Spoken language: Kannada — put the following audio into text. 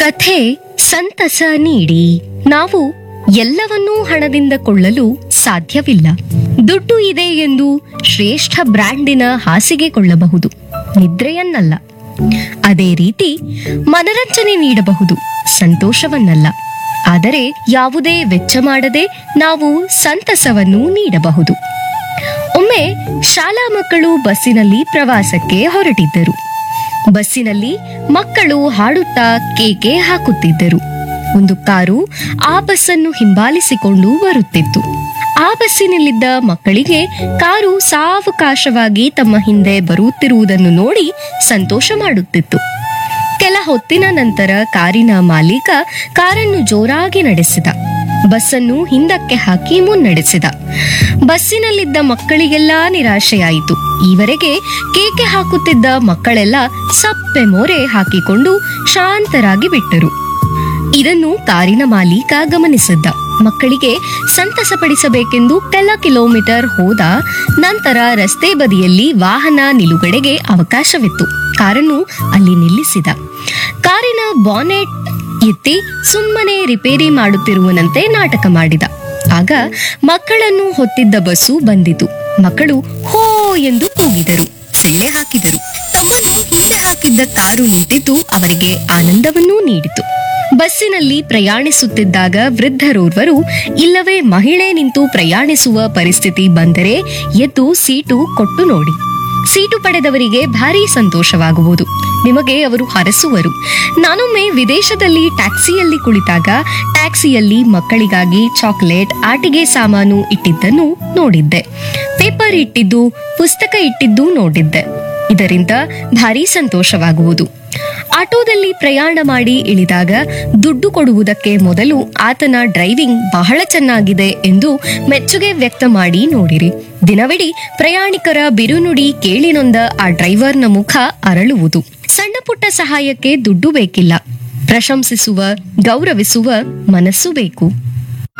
ಕಥೆ ಸಂತಸ ನೀಡಿ. ನಾವು ಎಲ್ಲವನ್ನೂ ಹಣದಿಂದ ಕೊಳ್ಳಲು ಸಾಧ್ಯವಿಲ್ಲ. ದುಡ್ಡು ಇದೆ ಎಂದು ಶ್ರೇಷ್ಠ ಬ್ರ್ಯಾಂಡಿನ ಹಾಸಿಗೆ ಕೊಳ್ಳಬಹುದು, ನಿದ್ರೆಯನ್ನಲ್ಲ. ಅದೇ ರೀತಿ ಮನರಂಜನೆ ನೀಡಬಹುದು, ಸಂತೋಷವನ್ನಲ್ಲ. ಆದರೆ ಯಾವುದೇ ವೆಚ್ಚ ಮಾಡದೆ ನಾವು ಸಂತಸವನ್ನು ನೀಡಬಹುದು. ಒಮ್ಮೆ ಶಾಲಾ ಮಕ್ಕಳು ಬಸ್ಸಿನಲ್ಲಿ ಪ್ರವಾಸಕ್ಕೆ ಹೊರಟಿದ್ದರು. ಬಸ್ಸಿನಲ್ಲಿ ಮಕ್ಕಳು ಹಾಡುತ್ತಾ ಕೇಕೆ ಹಾಕುತ್ತಿದ್ದರು. ಒಂದು ಕಾರು ಆ ಬಸ್ಸನ್ನು ಹಿಂಬಾಲಿಸಿಕೊಂಡು ಬರುತ್ತಿತ್ತು. ಆ ಬಸ್ಸಿನಲ್ಲಿದ್ದ ಮಕ್ಕಳಿಗೆ ಕಾರು ಸಾವಕಾಶವಾಗಿ ತಮ್ಮ ಹಿಂದೆ ಬರುತ್ತಿರುವುದನ್ನು ನೋಡಿ ಸಂತೋಷ ಮಾಡುತ್ತಿತ್ತು. ಕೆಲ ಹೊತ್ತಿನ ನಂತರ ಕಾರಿನ ಮಾಲೀಕ ಕಾರನ್ನು ಜೋರಾಗಿ ನಡೆಸಿದ. ಬಸ್ಸನ್ನು ಹಿಂದಕ್ಕೆ ಹಾಕಿ ಮುನ್ನಡೆಸಿದ. ಬಸ್ಸಿನಲ್ಲಿದ್ದ ಮಕ್ಕಳಿಗೆಲ್ಲ ನಿರಾಶೆಯಾಯಿತು. ಈವರೆಗೆ ಕೇಕೆ ಹಾಕುತ್ತಿದ್ದ ಮಕ್ಕಳೆಲ್ಲ ಸಪ್ಪೆ ಮೋರೆ ಹಾಕಿಕೊಂಡು ಶಾಂತರಾಗಿ ಬಿಟ್ಟರು. ಇದನ್ನು ಕಾರಿನ ಮಾಲೀಕ ಗಮನಿಸಿದ್ದ. ಮಕ್ಕಳಿಗೆ ಸಂತಸಪಡಿಸಬೇಕೆಂದು ಕೆಲ ಕಿಲೋಮೀಟರ್ ಹೋದ ನಂತರ ರಸ್ತೆ ಬದಿಯಲ್ಲಿ ವಾಹನ ನಿಲುಗಡೆಗೆ ಅವಕಾಶವಿತ್ತು. ಕಾರನ್ನು ಅಲ್ಲಿ ನಿಲ್ಲಿಸಿದ. ಕಾರಿನ ಬಾನೆಟ್ ಎತ್ತಿ ಸುಮ್ಮನೆ ರಿಪೇರಿ ಮಾಡುತ್ತಿರುವನಂತೆ ನಾಟಕ ಮಾಡಿದ. ಆಗ ಮಕ್ಕಳನ್ನು ಹೊತ್ತಿದ್ದ ಬಸ್ಸು ಬಂದಿತು. ಮಕ್ಕಳು ಹೋ ಎಂದು ಕೂಗಿದರು, ಸಿಳ್ಳೆ ಹಾಕಿದರು. ತಮ್ಮನ್ನು ಹಿಂದೆ ಹಾಕಿದ್ದ ಕಾರು ನಿಂತಿತು, ಅವರಿಗೆ ಆನಂದವನ್ನೂ ನೀಡಿತು. ಬಸ್ಸಿನಲ್ಲಿ ಪ್ರಯಾಣಿಸುತ್ತಿದ್ದಾಗ ವೃದ್ಧರೋರ್ವರು ಇಲ್ಲವೇ ಮಹಿಳೆ ನಿಂತು ಪ್ರಯಾಣಿಸುವ ಪರಿಸ್ಥಿತಿ ಬಂದರೆ ಎದ್ದು ಸೀಟು ಕೊಟ್ಟು ನೋಡಿ. ಸೀಟು ಪಡೆದವರಿಗೆ ಭಾರಿ ಸಂತೋಷವಾಗುವುದು. ನಿಮಗೆ ಅವರು ಹರಸುವರು. ನಾನೊಮ್ಮೆ ವಿದೇಶದಲ್ಲಿ ಟ್ಯಾಕ್ಸಿಯಲ್ಲಿ ಕುಳಿತಾಗ ಟ್ಯಾಕ್ಸಿಯಲ್ಲಿ ಮಕ್ಕಳಿಗಾಗಿ ಚಾಕ್ಲೇಟ್, ಆಟಿಕೆ ಸಾಮಾನು ಇಟ್ಟಿದ್ದನ್ನು ನೋಡಿದ್ದೆ. ಪೇಪರ್ ಇಟ್ಟಿದ್ದು, ಪುಸ್ತಕ ಇಟ್ಟಿದ್ದು ನೋಡಿದ್ದೆ. ಇದರಿಂದ ಭಾರಿ ಸಂತೋಷವಾಗುವುದು. ಆಟೋದಲ್ಲಿ ಪ್ರಯಾಣ ಮಾಡಿ ಇಳಿದಾಗ ದುಡ್ಡು ಕೊಡುವುದಕ್ಕೆ ಮೊದಲು ಆತನ ಡ್ರೈವಿಂಗ್ ಬಹಳ ಚೆನ್ನಾಗಿದೆ ಎಂದು ಮೆಚ್ಚುಗೆ ವ್ಯಕ್ತ ಮಾಡಿ ನೋಡಿರಿ. ದಿನವಿಡೀ ಪ್ರಯಾಣಿಕರ ಬಿರುನುಡಿ ಕೇಳಿ ನೊಂದ ಆ ಡ್ರೈವರ್ನ ಮುಖ ಅರಳುವುದು. ಸಣ್ಣ ಪುಟ್ಟ ಸಹಾಯಕ್ಕೆ ದುಡ್ಡು ಬೇಕಿಲ್ಲ, ಪ್ರಶಂಸಿಸುವ, ಗೌರವಿಸುವ ಮನಸ್ಸು ಬೇಕು.